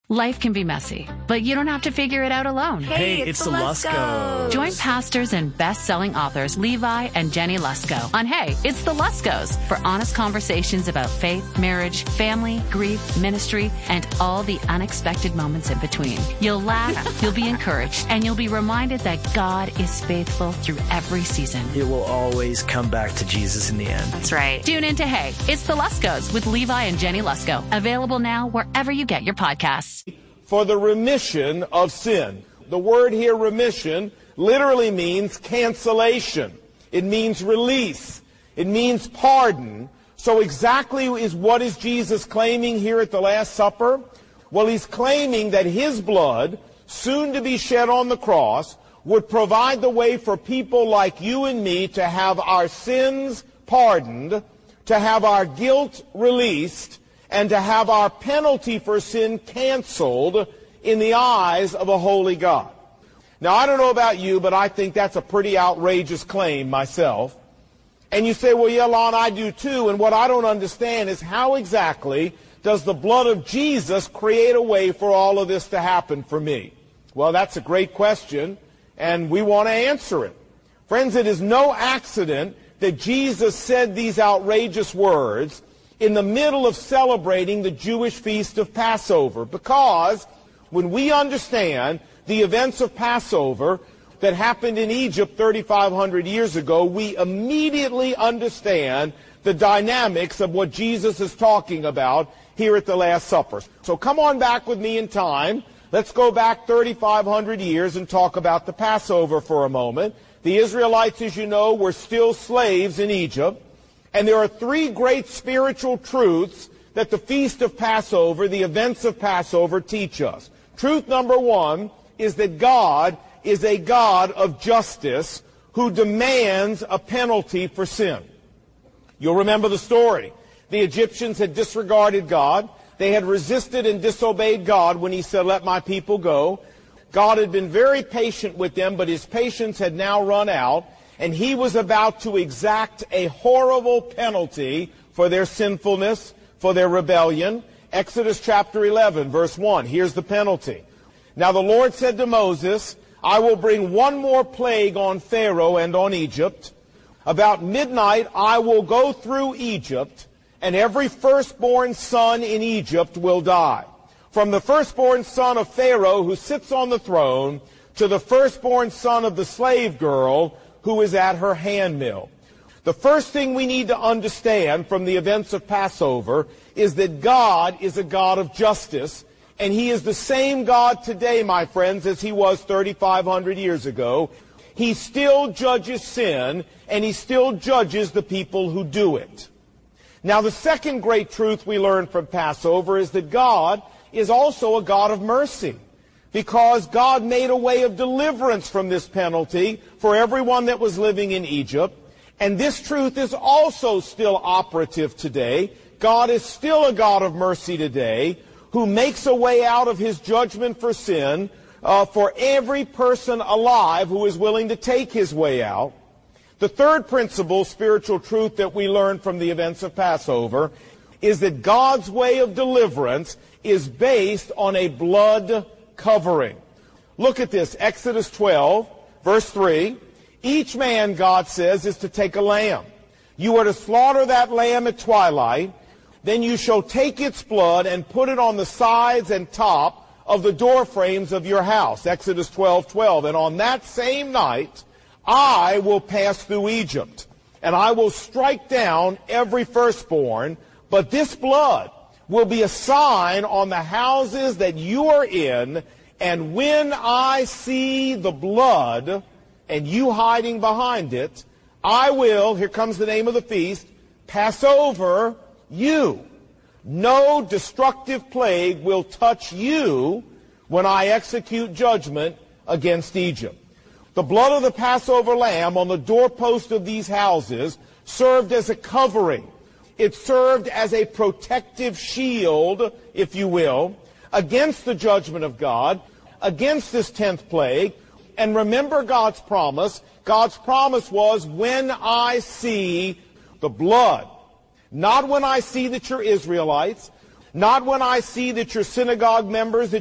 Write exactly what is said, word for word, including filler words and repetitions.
Life can be messy, but you don't have to figure it out alone. Hey, Hey, it's, it's the the Luskos. Join pastors and best-selling authors Levi and Jenny Lusko on Hey, It's the Luskos for honest conversations about faith, marriage, family, grief, ministry, and all the unexpected moments in between. You'll laugh, you'll be encouraged, and you'll be reminded that God is faithful through every season. It will always come back to Jesus in the end. That's right. Tune in to Hey, It's the Luskos with Levi and Jenny Lusko. Available now wherever you get your podcasts. For the remission of sin. The word here, remission, literally means cancellation. It means release. It means pardon. So exactly is what is Jesus claiming here at the Last Supper? Well, he's claiming that his blood, soon to be shed on the cross, would provide the way for people like you and me to have our sins pardoned, to have our guilt released, and to have our penalty for sin canceled in the eyes of a holy God. Now, I don't know about you, but I think that's a pretty outrageous claim myself. And you say, well, yeah, Lon, I do too. And what I don't understand is how exactly does the blood of Jesus create a way for all of this to happen for me? Well, that's a great question, and we want to answer it. Friends, it is no accident that Jesus said these outrageous words in the middle of celebrating the Jewish feast of Passover, because when we understand the events of Passover that happened in Egypt thirty-five hundred years ago, we immediately understand the dynamics of what Jesus is talking about here at the Last Supper. So come on back with me in time. Let's go back thirty-five hundred years and talk about the Passover for a moment. The Israelites, as you know, were still slaves in Egypt. And there are three great spiritual truths that the Feast of Passover, the events of Passover, teach us. Truth number one is that God is a God of justice who demands a penalty for sin. You'll remember the story. The Egyptians had disregarded God. They had resisted and disobeyed God when he said, let my people go. God had been very patient with them, but his patience had now run out. And he was about to exact a horrible penalty for their sinfulness, for their rebellion. Exodus chapter eleven, verse one. Here's the penalty. Now the Lord said to Moses, I will bring one more plague on Pharaoh and on Egypt. About midnight I will go through Egypt, and every firstborn son in Egypt will die. From the firstborn son of Pharaoh who sits on the throne to the firstborn son of the slave girl who is at her handmill. The first thing we need to understand from the events of Passover is that God is a God of justice, and he is the same God today, my friends, as he was thirty-five hundred years ago. He still judges sin, and he still judges the people who do it. Now, the second great truth we learn from Passover is that God is also a God of mercy, because God made a way of deliverance from this penalty for everyone that was living in Egypt. And this truth is also still operative today. God is still a God of mercy today, who makes a way out of his judgment for sin uh, for every person alive who is willing to take his way out. The third principle, spiritual truth that we learn from the events of Passover, is that God's way of deliverance is based on a blood covering. Look at this, Exodus twelve, verse three. Each man, God says, is to take a lamb. You are to slaughter that lamb at twilight. Then you shall take its blood and put it on the sides and top of the door frames of your house. Exodus twelve twelve. And on that same night, I will pass through Egypt, and I will strike down every firstborn, but this blood will be a sign on the houses that you are in, and when I see the blood and you hiding behind it, I will, here comes the name of the feast, pass over you. No destructive plague will touch you when I execute judgment against Egypt. The blood of the Passover lamb on the doorpost of these houses served as a covering. It served as a protective shield, if you will, against the judgment of God, against this tenth plague. And remember God's promise. God's promise was, when I see the blood, not when I see that you're Israelites, not when I see that you're synagogue members, that